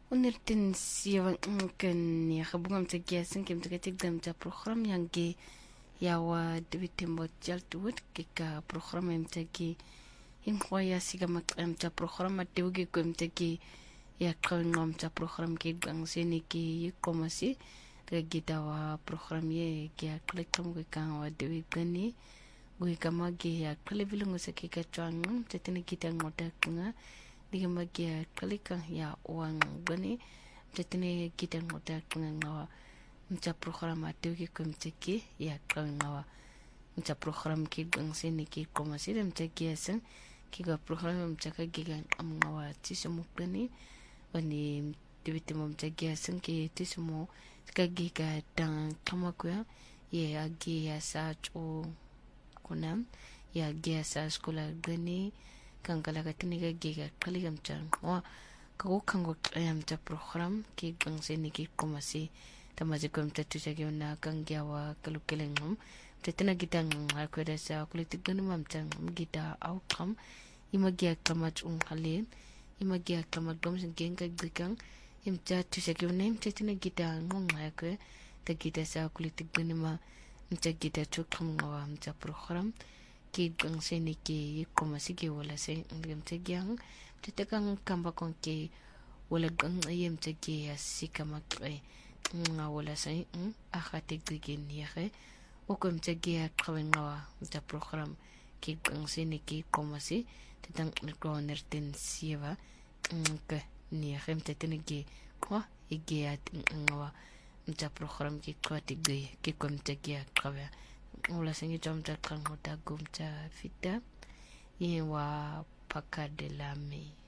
Unertin siya kan ya kabungam sa giyasan kim tagatig dam sa program yang gi yawa debitimbo jaltuwit kika program yang tagi hinkwaya siga makam sa program at diwgi ko yung tagi ya kawingam sa program ki gang sini ki yikomasi tagi dawa program ye ya klikam ko kang wa dewi gani gui kamagi ya kalibilungo sa kika chuangam sa tinigita ngodak nga diga magia kalika ya uang gani tetene kita ngoda ngawa mca program atu ki kumteki ya ngawa mca program ki gang sini ki komasi dem teki asan ki ga program mca ka giga ngawa tisumu gani wani dibiti mom teki asan ki tisumu ka giga dang kamakwa ye agi ya sa chu kunam ya agi sa sekolah gani kang kalaga tiniga giga kaligam chan wa kago kango ayam ta program ki gang sini ki komasi tamazi kom tatu sa na kang gyawa kalukelengum tetena gitang akweda sa kulitig ganumam chan gita outcome imagya kamat halin imagya kamat gom sin genga gikang imta tu sa nem tetena gita ngong akwe ta gita sa kulitig ganuma mta gita chukam ngawa mta program ki gang sini ki komasi ki wala se ngam tegyang tetekang kamba kon ki wala gang ayem tegi asika makre nga wala se akate gigin yare okom tegi akwen ngawa ta program ki gang sini ki komasi tetang ko nerten sieva ke ni hem tetenegi ko igiat ngawa ta program ki ko tegi ki kom tegi akwe wala sengi jom ta kang hota gum ta fita yewa pakadelame